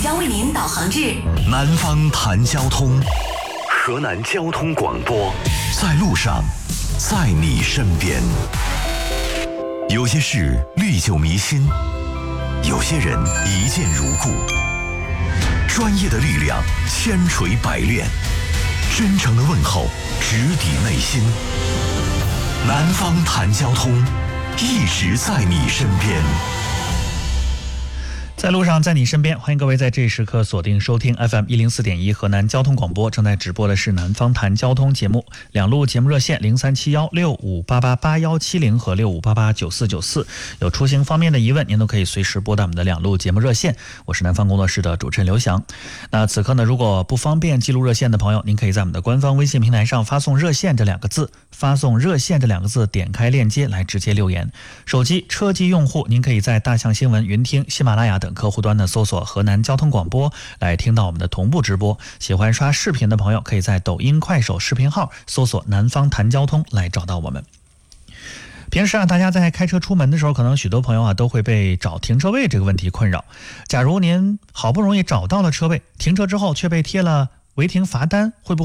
将为您导航至南方谈交通，河南交通广播，在路上，在你身边。有些事历久弥新，有些人一见如故。专业的力量千锤百炼，真诚的问候直抵内心。南方谈交通，一直在你身边。 在路上，在你身边，欢迎各位在这一时刻锁定收听 FM104.1 河南交通广播。正在直播的是南方谈交通节目，两路节目热线037165888170和65889494。有出行方面的疑问，您都可以随时拨打我们的两路节目热线。我是南方工作室的主持人刘翔。那此刻呢，如果不方便记录热线的朋友，您可以在我们的官方微信平台上发送热线这两个字，点开链接来直接留言。手机车机用户，您可以在大象新闻、云听、喜马拉雅等客户端的搜索河南交通广播来听到我们的同步直播。喜欢刷视频的朋友，可以在抖音、快手视频号搜索南方谈交通来找到我们。平时大家在开车出门的时候，可能许多朋友都会被找停车位这个问题困扰。假如您好不容易找到了车位，停车之后却被贴了违停罚单，会不会